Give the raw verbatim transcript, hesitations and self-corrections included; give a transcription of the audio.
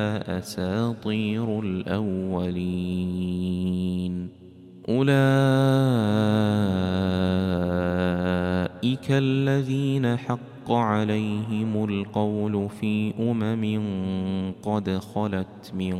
أساطير الأولين. أولئك الذين حق عليهم القول في أمم قد خلت من